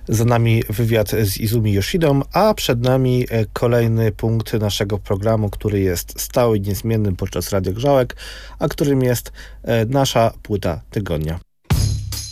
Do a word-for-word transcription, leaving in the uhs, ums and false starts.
Za nami wywiad z Izumi Yoshidą, a przed nami kolejny punkt naszego programu, który jest stały i niezmienny podczas Radio Grzałek, a którym jest nasza płyta tygodnia.